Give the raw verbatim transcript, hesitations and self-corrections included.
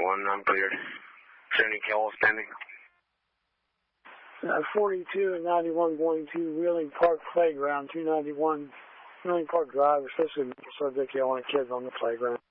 one, I'm cleared. Is there any calls pending? Uh, forty-two and ninety-one going to Wheeling Park Playground, two ninety-one Wheeling Park Drive, especially subject yelling at kids on the playground.